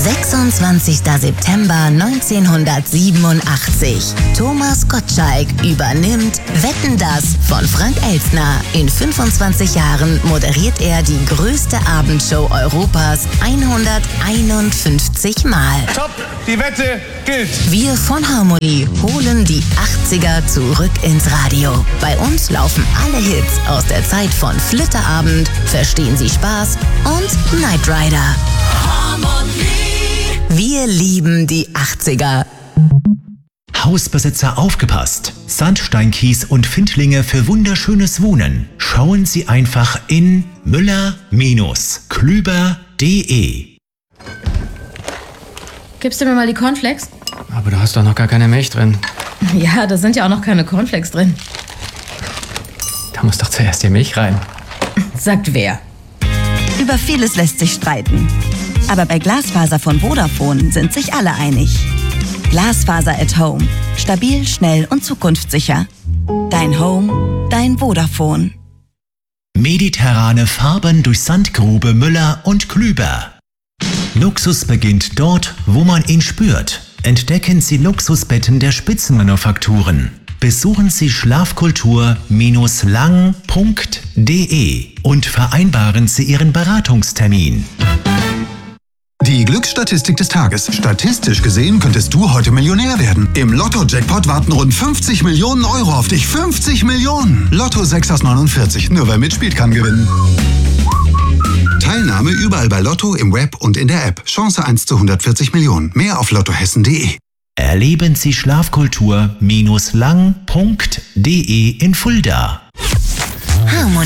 26. September 1987. Thomas Gottschalk übernimmt Wetten, das von Frank Elstner. In 25 Jahren moderiert er die größte Abendshow Europas 151 Mal. Top, die Wette gilt. Wir von Harmonie holen die 80er zurück ins Radio. Bei uns laufen alle Hits aus der Zeit von Flitterabend, Verstehen Sie Spaß und Knight Rider. Wir lieben die 80er. Hausbesitzer aufgepasst! Sandsteinkies und Findlinge für wunderschönes Wohnen. Schauen Sie einfach in müller-klüber.de. Gibst du mir mal die Cornflakes? Aber da hast doch noch gar keine Milch drin. Ja, da sind ja auch noch keine Cornflakes drin. Da muss doch zuerst die Milch rein. Sagt wer? Über vieles lässt sich streiten. Aber bei Glasfaser von Vodafone sind sich alle einig. Glasfaser at Home. Stabil, schnell und zukunftssicher. Dein Home, dein Vodafone. Mediterrane Farben durch Sandgrube Müller und Klüber. Luxus beginnt dort, wo man ihn spürt. Entdecken Sie Luxusbetten der Spitzenmanufakturen. Besuchen Sie schlafkultur-lang.de und vereinbaren Sie Ihren Beratungstermin. Die Glücksstatistik des Tages. Statistisch gesehen könntest du heute Millionär werden. Im Lotto-Jackpot warten rund 50 Millionen Euro auf dich. 50 Millionen! Lotto 6 aus 49. Nur wer mitspielt, kann gewinnen. Teilnahme überall bei Lotto, im Web und in der App. Chance 1 zu 140 Millionen. Mehr auf lottohessen.de. Erleben Sie Schlafkultur-lang.de in Fulda. Harmonie.